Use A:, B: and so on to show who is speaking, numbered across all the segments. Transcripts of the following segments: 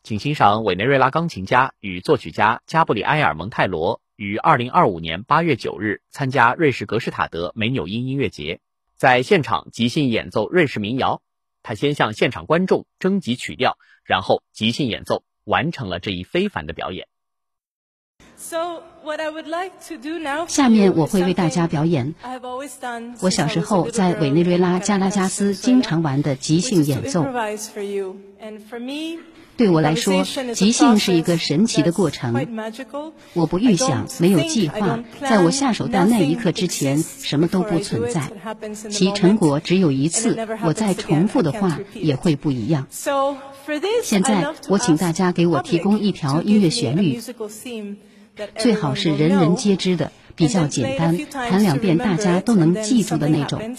A: 请欣赏委内瑞拉钢琴家与作曲家加布里埃尔·蒙泰罗于2025年8月9日参加瑞士格施塔德美纽因音乐节，在现场即兴演奏瑞士民谣。他先向现场观众征集曲调，然后即兴演奏，完成了这一非凡的表演。
B: 下面我会为大家表演我小时候在委内瑞拉加拉加斯经常玩的即兴演奏。对我来说，即兴是一个神奇的过程。我不预想，没有计划，在我下手的那一刻之前，什么都不存在。其成果只有一次，我再重复的话也会不一样。现在，我请大家给我提供一条音乐旋律，最好是人人皆知的，比较简单，弹2遍大家都能记住的那种。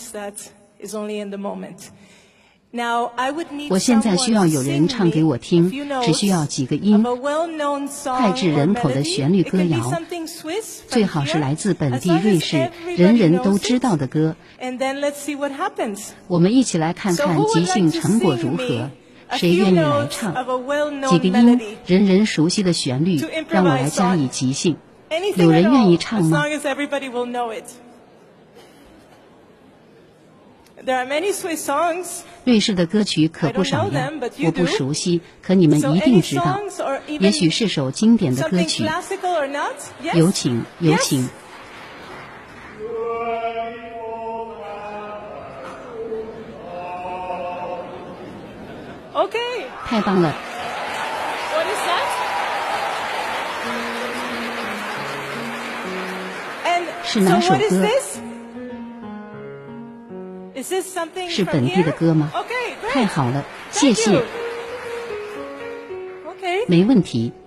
B: 我现在需要有人唱给我听，只需要几个音，脍炙人口的旋律歌谣，最好是来自本地瑞士人人都知道的歌。我们一起来看看即兴成果如何。谁愿意来唱？几个音，人人熟悉的旋律，让我来加以即兴。有人愿意唱吗？瑞士的歌曲可不少呀，我不熟悉，可你们一定知道。也许是首经典的歌曲。有请，有请。太棒了！是哪首歌？是本地的歌吗？太好了，谢谢。没问题。